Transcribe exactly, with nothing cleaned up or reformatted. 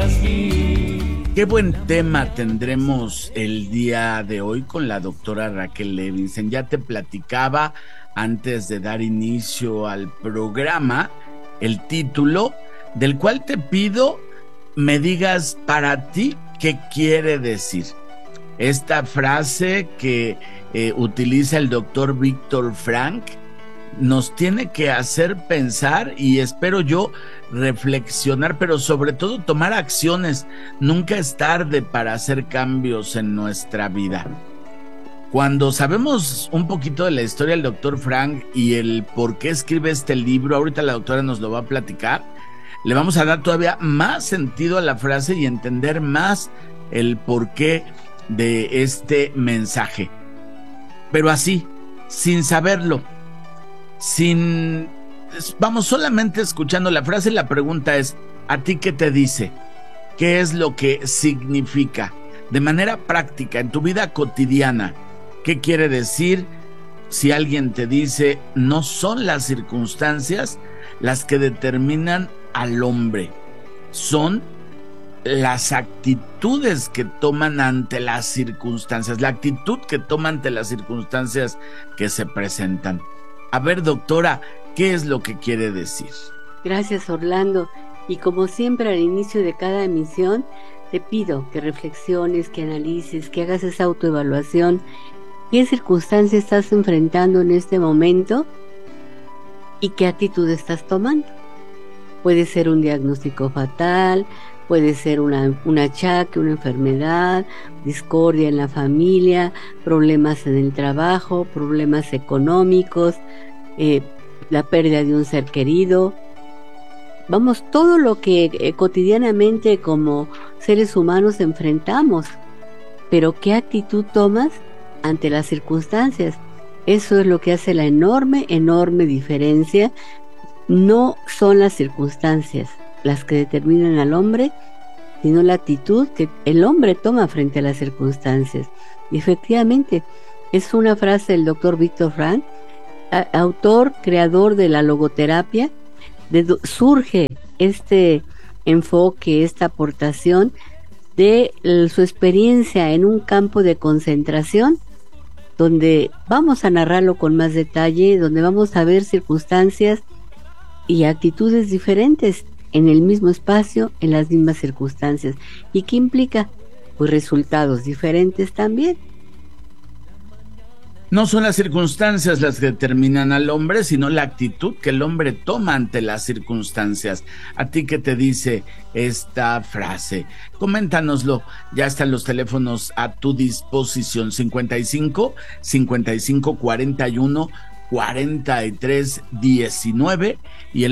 Qué buen tema tendremos el día de hoy con la doctora Raquel Levinson. Ya te platicaba antes de dar inicio al programa el título, del cual te pido me digas para ti qué quiere decir. Esta frase que eh, utiliza el doctor Víctor Frank nos tiene que hacer pensar y espero yo reflexionar, pero sobre todo tomar acciones. Nunca es tarde para hacer cambios en nuestra vida. Cuando sabemos un poquito de la historia del doctor Frank y el por qué escribe este libro, ahorita la doctora nos lo va a platicar, le vamos a dar todavía más sentido a la frase y entender más el porqué de este mensaje. Pero así, sin saberlo, sin, vamos, solamente escuchando la frase, la pregunta es, ¿a ti qué te dice? ¿Qué es lo que significa? De manera práctica, en tu vida cotidiana, ¿qué quiere decir si alguien te dice, no son las circunstancias las que determinan al hombre, son las actitudes que toman ante las circunstancias, la actitud que toma ante las circunstancias que se presentan? A ver, doctora, ¿qué es lo que quiere decir? Gracias, Orlando. Y como siempre al inicio de cada emisión, te pido que reflexiones, que analices, que hagas esa autoevaluación. ¿Qué circunstancia estás enfrentando en este momento y qué actitud estás tomando? Puede ser un diagnóstico fatal, puede ser una, un achaque, una enfermedad, discordia en la familia, problemas en el trabajo, problemas económicos, eh, la pérdida de un ser querido. Vamos, todo lo que eh, cotidianamente como seres humanos enfrentamos. Pero ¿qué actitud tomas ante las circunstancias? Eso es lo que hace la enorme, enorme diferencia. No son las circunstancias las que determinan al hombre, sino la actitud que el hombre toma frente a las circunstancias. Y efectivamente, es una frase del doctor Víctor Frank, a, autor, creador de la logoterapia. De do, surge este enfoque, esta aportación de el, su experiencia en un campo de concentración, donde vamos a narrarlo con más detalle, donde vamos a ver circunstancias y actitudes diferentes en el mismo espacio, en las mismas circunstancias. ¿Y qué implica? Pues resultados diferentes también. No son las circunstancias las que determinan al hombre, sino la actitud que el hombre toma ante las circunstancias. ¿A ti qué te dice esta frase? Coméntanoslo, ya están los teléfonos a tu disposición, cincuenta y cinco, cincuenta y cinco, cuarenta y uno, cuarenta y tres, diecinueve y el